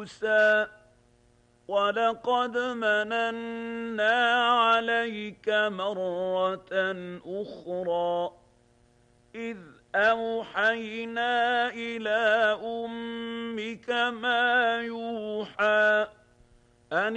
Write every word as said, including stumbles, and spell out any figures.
مُوسَىٰ وَلَقَدْ مَنَنَّا عَلَيْكَ مَرَّةً أُخْرَىٰ إِذْ أَوْحَيْنَا إِلَىٰ أُمِّكَ مَا يُوحَىٰ